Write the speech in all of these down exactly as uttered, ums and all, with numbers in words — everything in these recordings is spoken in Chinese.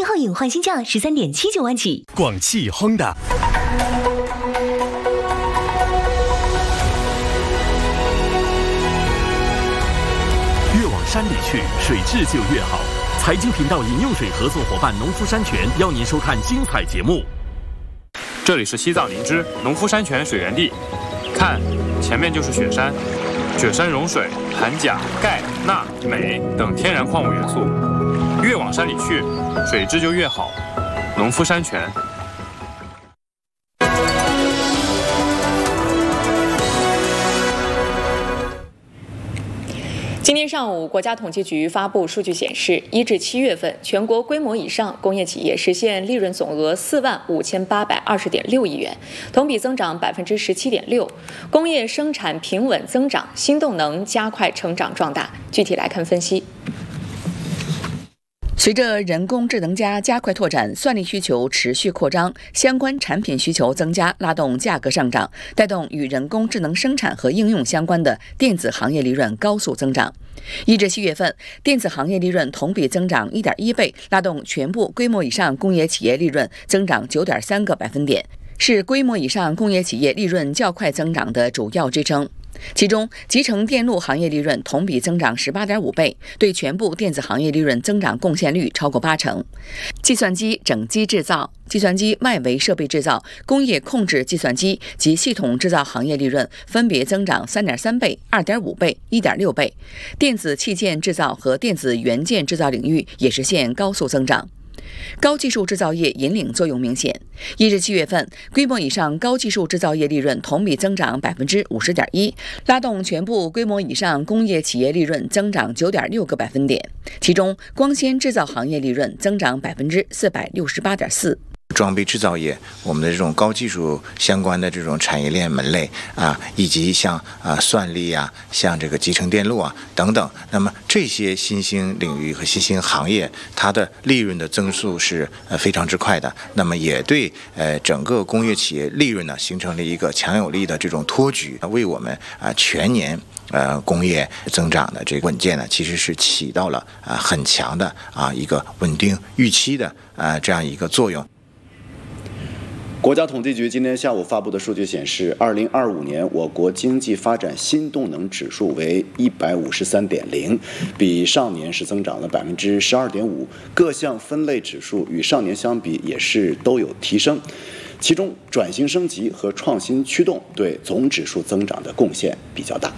号影换新价十三点七九万起。 广汽 Honda。越往山里去，水质就越好。财经频道饮用水合作伙伴农夫山泉邀您收看精彩节目。 这里是西藏林芝农夫山泉水源地，看，前面就是雪山。雪山融水含钾、钙、钠、镁等天然矿物元素，越往山里去，水质就越好。农夫山泉。 今天上午，国家统计局发布数据显示，一至七月份，全国规模以上工业企业实现利润总额四万五千八百二十点六亿元，同比增长百分之十七点六。工业生产平稳增长，新动能加快成长壮大。具体来看分析。 随着人工智能加加快拓展，算力需求持续扩张，相关产品需求增加，拉动价格上涨，带动与人工智能生产和应用相关的电子行业利润高速增长。一至七月份，电子行业利润同比增长 一点一倍，拉动全部规模以上工业企业利润增长 九点三个百分点，是规模以上工业企业利润较快增长的主要支撑。其中，集成电路行业利润同比增长 十八点五倍，对全部电子行业利润增长贡献率超过八成。计算机整机制造、计算机外围设备制造、工业控制计算机及系统制造行业利润分别增长 三点三倍、二点五倍、一点六倍。电子器件制造和电子元件制造领域也实现高速增长。高技术制造业引领作用明显，一至七月份，规模以上高技术制造业利润同比增长 百分之五十点一， 拉动全部规模以上工业企业利润增长 九点六个百分点。其中，光纤制造行业利润增长 百分之四百六十八点四。 装备制造业，我们的这种高技术相关的这种产业链门类啊，以及像啊算力啊，像这个集成电路啊等等，那么这些新兴领域和新兴行业，它的利润的增速是呃非常之快的，那么也对呃整个工业企业利润呢形成了一个强有力的这种托举，为我们啊全年呃工业增长的这个稳健呢，其实是起到了啊很强的啊一个稳定预期的啊这样一个作用。 国家统计局今天下午发布的数据显示，二零二五年我国经济发展新动能指数为一百五十三点零，比上年是增长了百分之十二点五，各项分类指数与上年相比也是都有提升。其中，转型升级和创新驱动对总指数增长的贡献比较大。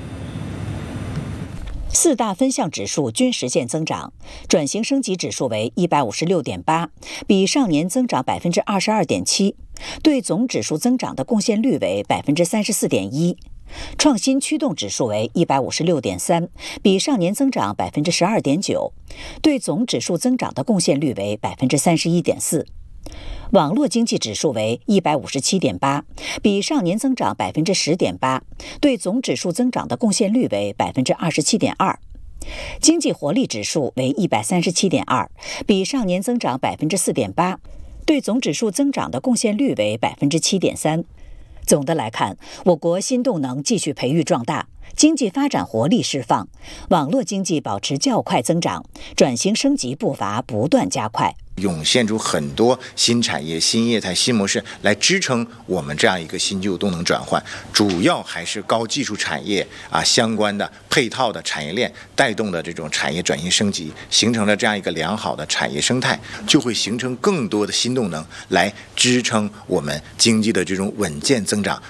四大分项指数均实现增长，转型升级指数为一百五十六点八，比上年增长百分之二十二点七，对总指数增长的贡献率为百分之三十四点一。创新驱动指数为一百五十六点三，比上年增长百分之十二点九，对总指数增长的贡献率为百分之三十一点四。网络经济指数为一百五十七点八，比上年增长百分之十点八，对总指数增长的贡献率为百分之二十七点二。经济活力指数为一百三十七点二，比上年增长百分之四点八，对总指数增长的贡献率为百分之七点三。总的来看，我国新动能继续培育壮大，经济发展活力释放，网络经济保持较快增长，转型升级步伐不断加快。 涌现出很多新产业、新业态、新模式来支撑我们这样一个新旧动能转换，主要还是高技术产业啊相关的配套的产业链带动的这种产业转型升级，形成了这样一个良好的产业生态，就会形成更多的新动能来支撑我们经济的这种稳健增长。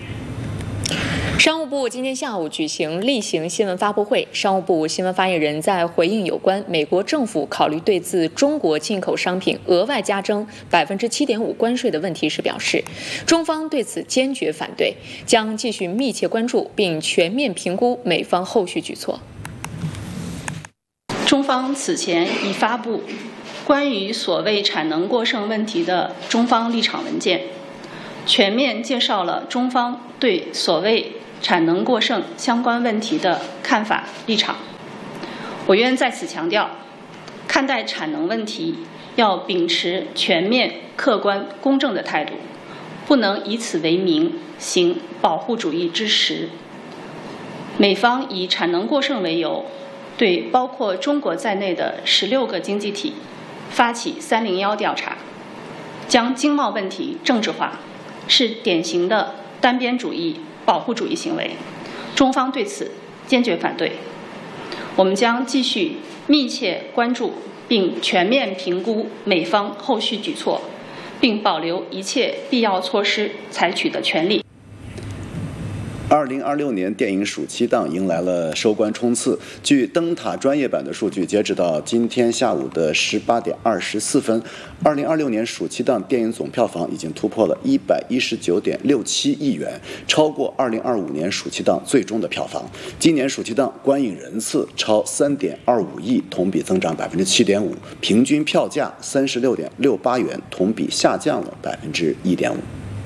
商务部今天下午举行例行新闻发布会，商务部新闻发言人在回应有关美国政府考虑对自中国进口商品额外加征百分之七点五关税的问题时表示，中方对此坚决反对，将继续密切关注并全面评估美方后续举措。 中方此前已发布关于所谓产能过剩问题的中方立场文件，全面介绍了中方对所谓产能过剩相关问题的看法立场。我愿在此强调，看待产能问题要秉持全面、客观、公正的态度，不能以此为名行保护主义之实。美方以产能过剩为由，对包括中国在内的十六个经济体发起三零一调查，将经贸问题政治化，是典型的单边主义、保护主义行为。中方对此坚决反对。我们将继续密切关注并全面评估美方后续举措，并保留一切必要措施采取的权利。 二零二六年电影暑期档迎来了收官冲刺。据灯塔专业版的数据，截止到今天下午的十八点二十四分，二零二六年暑期档电影总票房已经突破了一百一十九点六七亿元，超过二零二五年暑期档最终的票房。今年暑期档观影人次超三点二五亿，同比增长百分之七点五，平均票价三十六点六八元，同比下降了百分之一点五。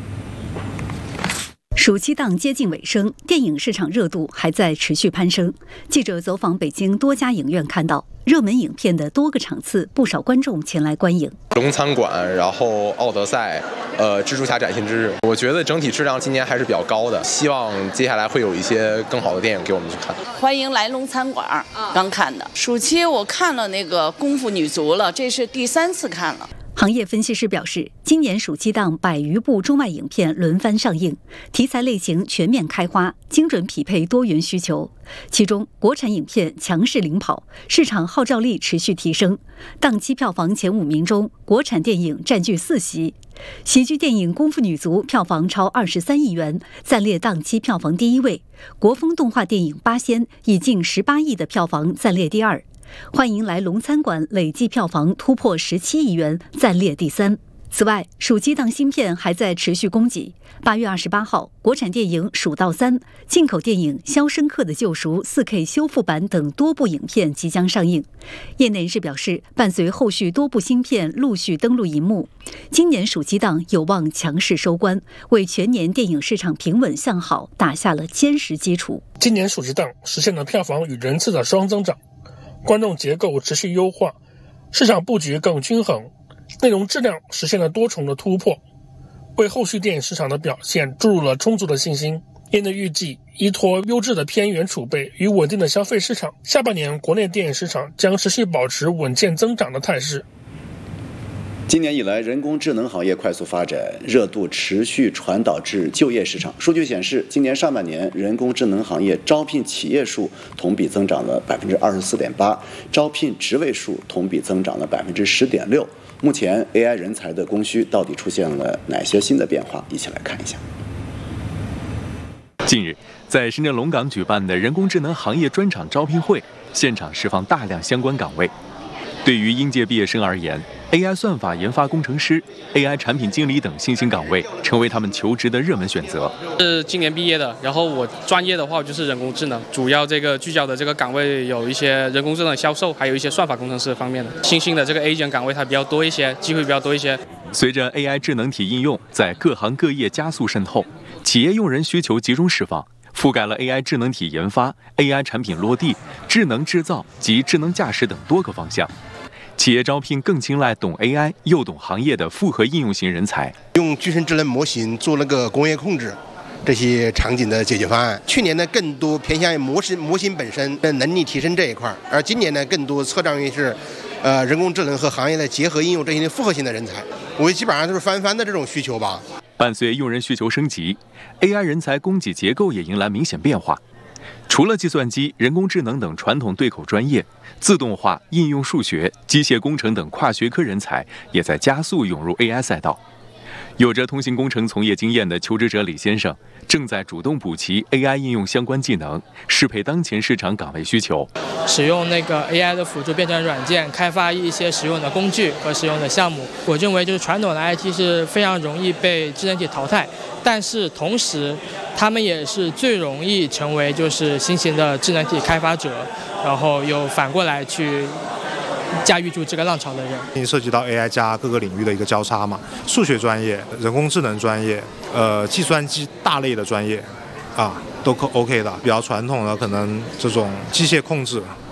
暑期档接近尾声，电影市场热度还在持续攀升。记者走访北京多家影院，看到热门影片的多个场次，不少观众前来观影。 龙餐馆，然后奥德赛，呃，蜘蛛侠崭新之日，我觉得整体质量今年还是比较高的，希望接下来会有一些更好的电影给我们去看。 欢迎来龙餐馆，刚看的。暑期我看了那个《功夫女足》了，这是第三次看了。 行业分析师表示，今年暑期档百余部中外影片轮番上映，题材类型全面开花，精准匹配多元需求。其中，国产影片强势领跑，市场号召力持续提升。档期票房前五名中，国产电影占据四席。喜剧电影《功夫女足》票房超二十三亿元，暂列档期票房第一位。国风动画电影《八仙》以近十八亿的票房暂列第二。欢迎来龙餐馆累计票房突破十七亿元，暂列第三。此外，暑期档新片还在持续供给。八月二十八号，国产电影《蜀道三》、进口电影《肖申克的救赎》四 K 修复版等多部影片即将上映。业内人士表示，伴随后续多部新片陆续登陆荧幕，今年暑期档有望强势收官，为全年电影市场平稳向好打下了坚实基础。 今年暑期档实现了票房与人次的双增长，观众结构持续优化，市场布局更均衡，内容质量实现了多重的突破，为后续电影市场的表现注入了充足的信心。业内预计，依托优质的片源储备与稳定的消费市场，下半年国内电影市场将持续保持稳健增长的态势。 今年以来，人工智能行业快速发展，热度持续传导至就业市场。数据显示，今年上半年人工智能行业招聘企业数同比增长了百分之二十四点八，招聘职位数同比增长了百分之十点六。目前 A I 人才的供需到底出现了哪些新的变化？一起来看一下。 近日，在深圳龙岗举办的人工智能行业专场招聘会，现场释放大量相关岗位。对于应届毕业生而言， A I 算法研发工程师、A I 产品经理等新兴岗位成为他们求职的热门选择。 是今年毕业的，然后我专业的话就是人工智能，主要这个聚焦的这个岗位有一些人工智能销售，还有一些算法工程师方面的。新兴的这个 agent 岗位它比较多一些，机会比较多一些。 随着 A I 智能体应用在各行各业加速渗透，企业用人需求集中释放，覆盖了 A I 智能体研发、A I 产品落地、智能制造及智能驾驶等多个方向。企业招聘更青睐懂 A I 又懂行业的复合应用型人才， 用具身智能模型做那个工业控制这些场景的解决方案。去年呢，更多偏向于模型模型本身的能力提升这一块，而今年呢，更多侧重于是，呃，人工智能和行业的结合应用这些复合性的人才。我基本上都是翻番的这种需求吧。 伴随用人需求升级 ，A I 人才供给结构也迎来明显变化。除了计算机、人工智能等传统对口专业，自动化、应用数学、机械工程等跨学科人才也在加速涌入 A I 赛道。有着通信工程从业经验的求职者李先生，正在主动补齐 A I 应用相关技能，适配当前市场岗位需求。 使用那个 A I 的辅助编程软件，开发一些实用的工具和实用的项目。我认为就是传统的 I T 是非常容易被智能体淘汰，但是同时，他们也是最容易成为就是新型的智能体开发者，然后又反过来去驾驭住这个浪潮的人。 涉及到 A I 加各个领域的一个交叉嘛，数学专业、人工智能专业、呃计算机大类的专业，啊都可 OK 的。比较传统的可能这种机械控制